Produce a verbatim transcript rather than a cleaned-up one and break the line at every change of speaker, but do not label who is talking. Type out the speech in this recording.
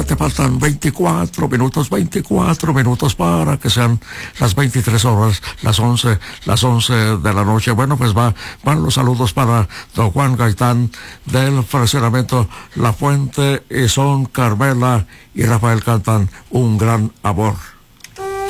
te faltan veinticuatro minutos, veinticuatro minutos para que sean las veintitrés horas, las once, las once de la noche. Bueno, pues va, van los saludos para don Juan Gaitán del fraccionamiento La Fuente, y son Carmela y Rafael cantan Un Gran Amor.